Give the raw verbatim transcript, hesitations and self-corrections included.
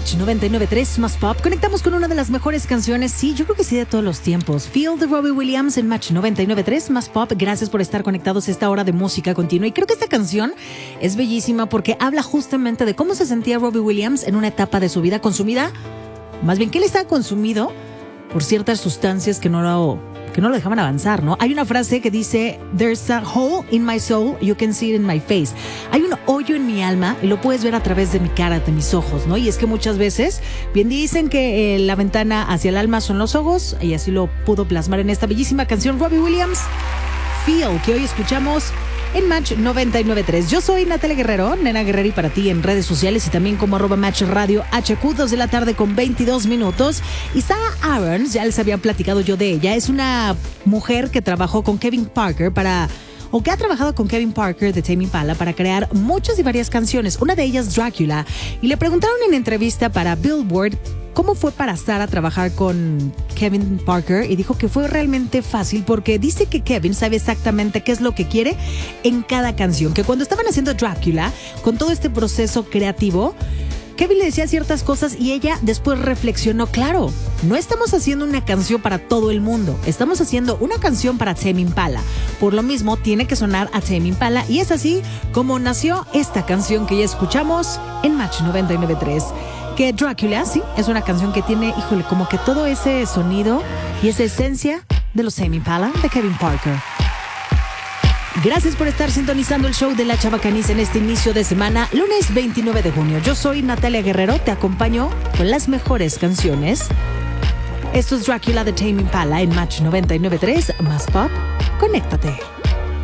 Match noventa y nueve punto tres más Pop. Conectamos con una de las mejores canciones, sí, yo creo que sí, de todos los tiempos. Feel de Robbie Williams en Match noventa y nueve punto tres más Pop. Gracias por estar conectados a esta hora de música continua. Y creo que esta canción es bellísima porque habla justamente de cómo se sentía Robbie Williams en una etapa de su vida consumida, más bien que él estaba consumido por ciertas sustancias que no lo... que no lo dejaban avanzar, ¿no? Hay una frase que dice, there's a hole in my soul, you can see it in my face. Hay un hoyo en mi alma y lo puedes ver a través de mi cara, de mis ojos, ¿no? Y es que muchas veces, bien dicen que eh, la ventana hacia el alma son los ojos, y así lo pudo plasmar en esta bellísima canción Robbie Williams, Feel, que hoy escuchamos en Match noventa y nueve punto tres. Yo soy Natalia Guerrero, Nena Guerreri para ti en redes sociales y también como arroba Match Radio H Q, dos de la tarde con veintidós minutos. Y Sarah Aarons, ya les había platicado yo de ella, es una mujer que trabajó con Kevin Parker para... o que ha trabajado con Kevin Parker de Tame Impala para crear muchas y varias canciones, una de ellas Dracula, y le preguntaron en entrevista para Billboard cómo fue para Sarah trabajar con Kevin Parker, y dijo que fue realmente fácil porque dice que Kevin sabe exactamente qué es lo que quiere en cada canción, que cuando estaban haciendo Dracula, con todo este proceso creativo, Kevin le decía ciertas cosas y ella después reflexionó, claro, no estamos haciendo una canción para todo el mundo, estamos haciendo una canción para Tame Impala. Por lo mismo, tiene que sonar a Tame Impala, y es así como nació esta canción que ya escuchamos en Match noventa y nueve punto tres. Que Dracula, sí, es una canción que tiene, híjole, como que todo ese sonido y esa esencia de los Tame Impala de Kevin Parker. Gracias por estar sintonizando el show de La Chabacaniza en este inicio de semana, lunes veintinueve de junio. Yo soy Natalia Guerrero, te acompaño con las mejores canciones. Esto es Dracula de Tame Impala en Match noventa y nueve punto tres más Pop. Conéctate.